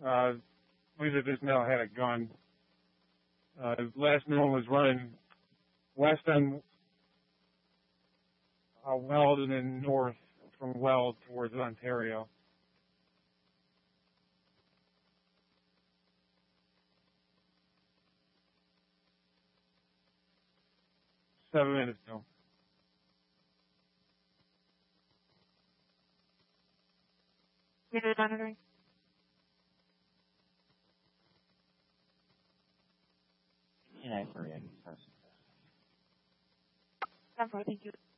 believe that this male had a gun. Last known was running west on Weld and then north from Weld towards Ontario. Seven minutes ago. Unit monitoring. 现在是人。 10-4, thank you.